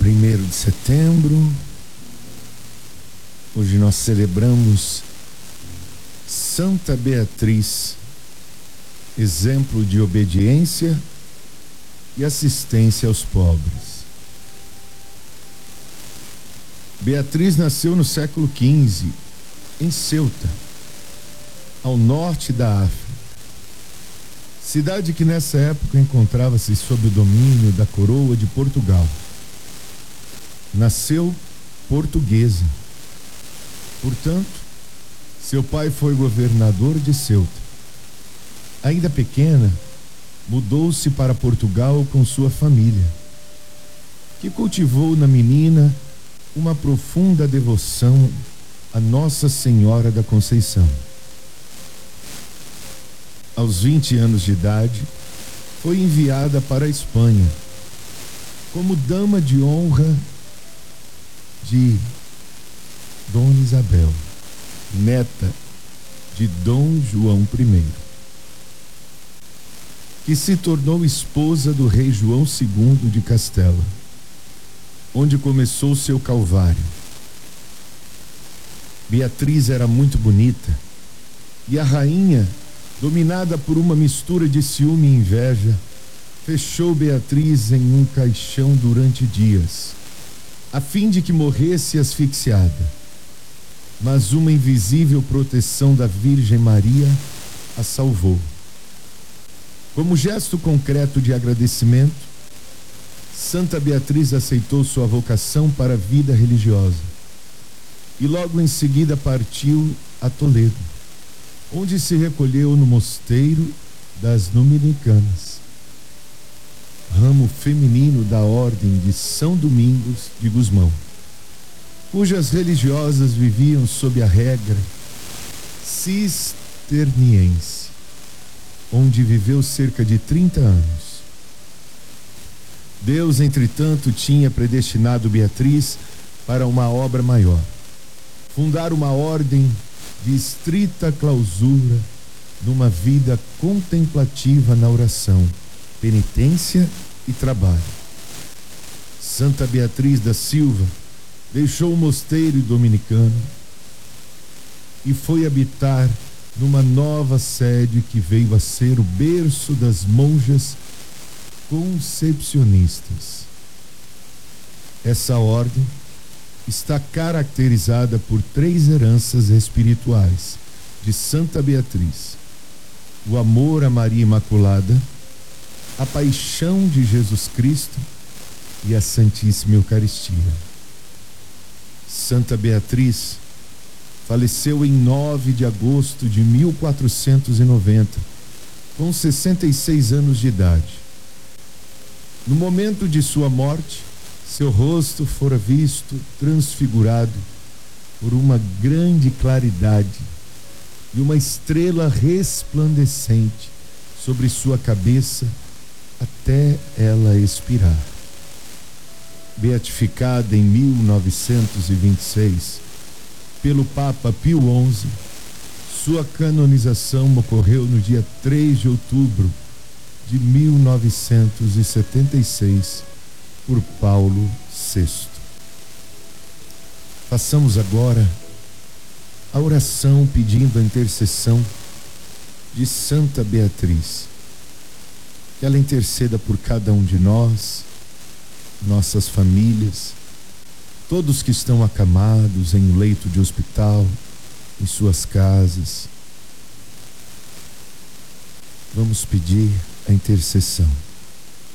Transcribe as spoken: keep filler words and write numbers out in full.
primeiro de setembro, hoje nós celebramos Santa Beatriz, exemplo de obediência e assistência aos pobres. Beatriz nasceu no século quinze, em Ceuta, ao norte da África. Cidade que nessa época encontrava-se sob o domínio da coroa de Portugal. Nasceu portuguesa. Portanto, seu pai foi governador de Ceuta. Ainda pequena, mudou-se para Portugal com sua família, que cultivou na menina uma profunda devoção a Nossa Senhora da Conceição. Aos vinte anos de idade, foi enviada para a Espanha como dama de honra de Dona Isabel, neta de Dom João I, que se tornou esposa do rei João segundo de Castela, onde começou seu calvário. Beatriz era muito bonita e a rainha, dominada por uma mistura de ciúme e inveja, fechou Beatriz em um caixão durante dias, a fim de que morresse asfixiada. Mas uma invisível proteção da Virgem Maria a salvou. Como gesto concreto de agradecimento, Santa Beatriz aceitou sua vocação para a vida religiosa e logo em seguida partiu a Toledo, onde se recolheu no mosteiro das Dominicanas, ramo feminino da Ordem de São Domingos de Gusmão, cujas religiosas viviam sob a regra cisterciense, onde viveu cerca de trinta anos. Deus, entretanto, tinha predestinado Beatriz para uma obra maior: fundar uma ordem de estrita clausura numa vida contemplativa na oração, penitência e trabalho. Santa Beatriz da Silva deixou o mosteiro dominicano e foi habitar numa nova sede que veio a ser o berço das monjas concepcionistas. Essa ordem está caracterizada por três heranças espirituais de Santa Beatriz: o amor a Maria Imaculada, a paixão de Jesus Cristo e a Santíssima Eucaristia. Santa Beatriz faleceu em nove de agosto de mil quatrocentos e noventa, com sessenta e seis anos de idade. No momento de sua morte, seu rosto fora visto transfigurado por uma grande claridade e uma estrela resplandecente sobre sua cabeça até ela expirar. Beatificada em mil novecentos e vinte e seis pelo Papa Pio onze, sua canonização ocorreu no dia três de outubro de mil novecentos e setenta e seis por Paulo sexto. Façamos agora a oração pedindo a intercessão de Santa Beatriz, que ela interceda por cada um de nós, nossas famílias, todos que estão acamados em um leito de hospital, em suas casas. Vamos pedir a intercessão.